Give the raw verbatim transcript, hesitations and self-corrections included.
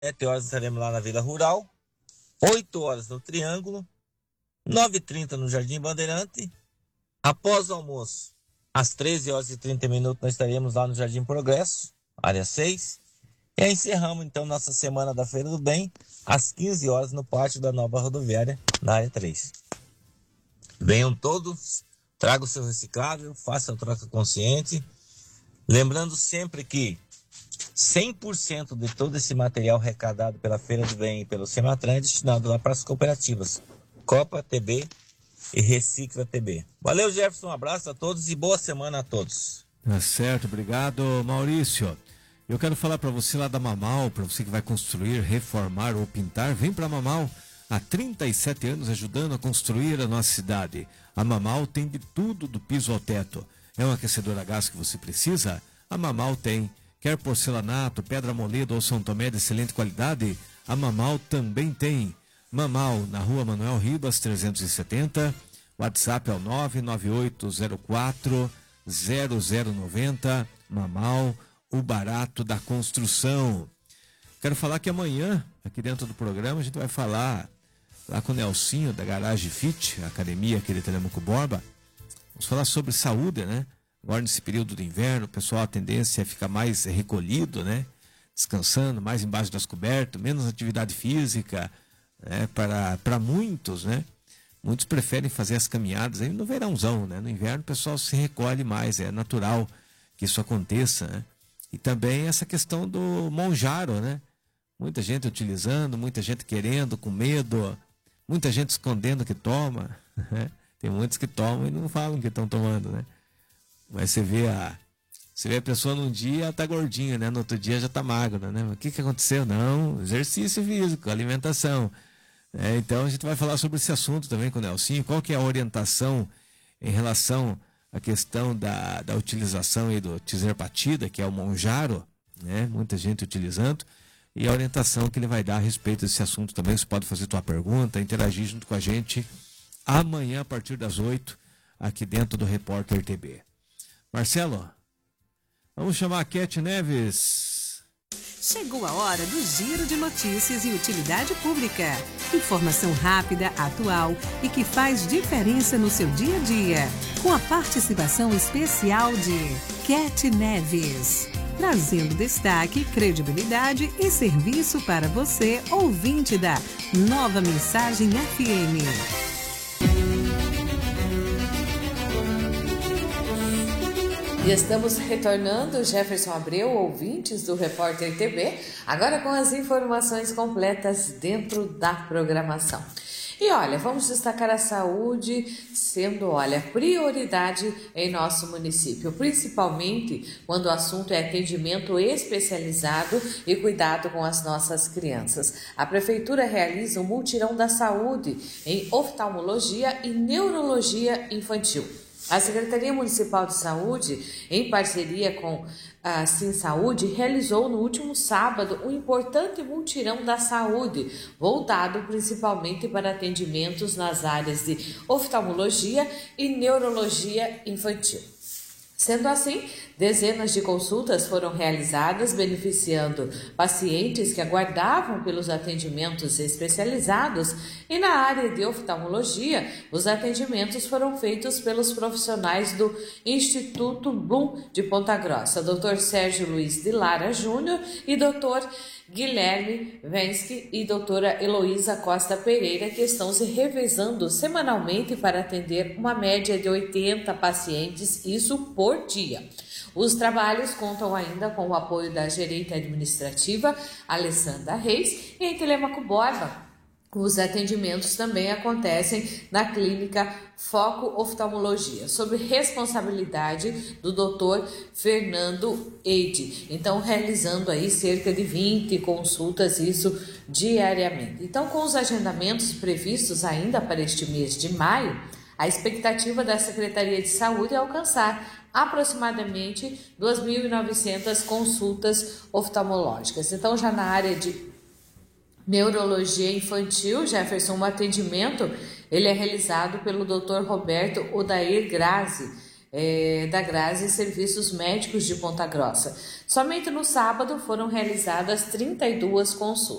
sete horas estaremos lá na Vila Rural, oito horas no Triângulo, nove e trinta no Jardim Bandeirante. Após o almoço, às treze horas e trinta minutos, nós estaremos lá no Jardim Progresso, área seis. E aí encerramos então nossa semana da Feira do Bem, às quinze horas no pátio da Nova Rodoviária, na área três. Venham todos, traga o seu reciclável, faça a troca consciente. Lembrando sempre que cem por cento de todo esse material arrecadado pela Feira do Bem e pelo Sematran é destinado lá para as cooperativas Copa T B e Recicla T B. Valeu, Jefferson, um abraço a todos e boa semana a todos. Tá certo, obrigado, Maurício. Eu quero falar para você lá da Mamal, para você que vai construir, reformar ou pintar, vem para a Mamal. Há trinta e sete anos ajudando a construir a nossa cidade. A Mamal tem de tudo do piso ao teto. É um aquecedor a gás que você precisa? A Mamal tem. Quer porcelanato, pedra molida ou São Tomé de excelente qualidade? A Mamal também tem. Mamal, na rua Manuel Ribas, trezentos e setenta. WhatsApp é o nove nove oito zero quatro zero zero nove zero. Mamal, o barato da construção. Quero falar que amanhã, aqui dentro do programa, a gente vai falar lá com o Nelsinho, da Garage Fit, a academia aqui de Telemaco Borba. Vamos falar sobre saúde, né? Agora nesse período do inverno, o pessoal, a tendência é ficar mais recolhido, né? Descansando, mais embaixo das cobertas, menos atividade física, né? Para, para muitos, né? Muitos preferem fazer as caminhadas aí no verãozão, né? No inverno o pessoal se recolhe mais, é natural que isso aconteça, né? E também essa questão do monjaro, né? Muita gente utilizando, muita gente querendo, com medo, muita gente escondendo que toma, né? Tem muitos que tomam e não falam que estão tomando, né? Mas você vê a, você vê a pessoa num dia tá gordinha, né? No outro dia já tá magra, né? O que que aconteceu? Não, exercício físico, alimentação. É, então a gente vai falar sobre esse assunto também com o Nelsinho. Qual que é a orientação em relação à questão da, da utilização aí do tizerpatida, que é o monjaro, né? Muita gente utilizando. E a orientação que ele vai dar a respeito desse assunto também. Você pode fazer tua pergunta, interagir junto com a gente amanhã a partir das oito, aqui dentro do Repórter T B. Marcelo, vamos chamar a Cat Neves. Chegou a hora do Giro de Notícias e Utilidade Pública. Informação rápida, atual e que faz diferença no seu dia a dia. Com a participação especial de Cat Neves. Trazendo destaque, credibilidade e serviço para você, ouvinte da Nova Mensagem F M. E estamos retornando, Jefferson Abreu, ouvintes do Repórter T V, agora com as informações completas dentro da programação. E olha, vamos destacar a saúde sendo, olha, prioridade em nosso município, principalmente quando o assunto é atendimento especializado e cuidado com as nossas crianças. A Prefeitura realiza um mutirão da saúde em oftalmologia e neurologia infantil. A Secretaria Municipal de Saúde, em parceria com a Sim Saúde, realizou no último sábado um importante mutirão da saúde, voltado principalmente para atendimentos nas áreas de oftalmologia e neurologia infantil. Sendo assim, dezenas de consultas foram realizadas, beneficiando pacientes que aguardavam pelos atendimentos especializados, e na área de oftalmologia, os atendimentos foram feitos pelos profissionais do Instituto Blum de Ponta Grossa, doutor Sérgio Luiz de Lara Júnior e doutor Guilherme Vensky e doutora Heloísa Costa Pereira, que estão se revezando semanalmente para atender uma média de oitenta pacientes, isso por dia. Os trabalhos contam ainda com o apoio da gerente administrativa Alessandra Reis e em Telemaco Borba. Os atendimentos também acontecem na clínica Foco Oftalmologia, sob responsabilidade do doutor Fernando Eide. Então, realizando aí cerca de vinte consultas, isso diariamente. Então, com os agendamentos previstos ainda para este mês de maio, a expectativa da Secretaria de Saúde é alcançar aproximadamente duas mil e novecentas consultas oftalmológicas. Então, já na área de neurologia infantil, Jefferson, um atendimento ele é realizado pelo doutor Roberto Odair Grazi, é, da Grazi Serviços Médicos de Ponta Grossa. Somente no sábado foram realizadas trinta e duas consultas.